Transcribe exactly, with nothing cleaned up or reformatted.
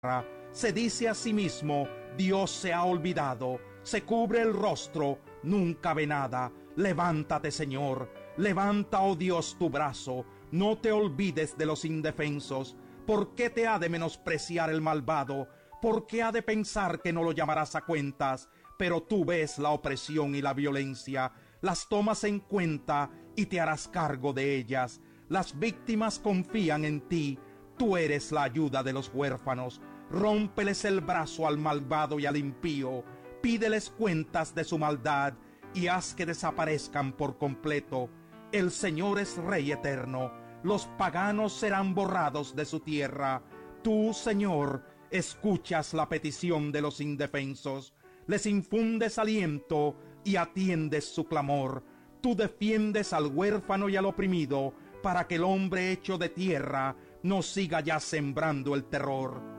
Se dice a sí mismo: Dios se ha olvidado, se cubre el rostro, nunca ve nada. Levántate, Señor, levanta, oh Dios, tu brazo, no te olvides de los indefensos. ¿Por qué te ha de menospreciar el malvado? ¿Por qué ha de pensar que no lo llamarás a cuentas? Pero tú ves la opresión y la violencia, las tomas en cuenta y te harás cargo de ellas. Las víctimas confían en ti, tú eres la ayuda de los huérfanos. Rómpeles el brazo al malvado y al impío, pídeles cuentas de su maldad y haz que desaparezcan por completo. El Señor es Rey eterno, los paganos serán borrados de su tierra. Tú, Señor, escuchas la petición de los indefensos, les infundes aliento y atiendes su clamor. Tú defiendes al huérfano y al oprimido, para que el hombre hecho de tierra no siga ya sembrando el terror.